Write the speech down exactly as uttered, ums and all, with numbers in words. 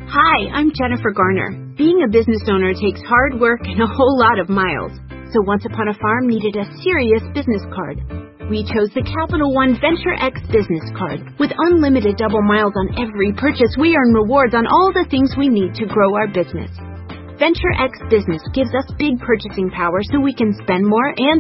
Hi, I'm Jennifer Garner. Being a business owner takes hard work and a whole lot of miles. So Once Upon a Farm needed a serious business card. We chose the Capital One Venture X business card. With unlimited double miles on every purchase, we earn rewards on all the things we need to grow our business. Venture X Business gives us big purchasing power so we can spend more and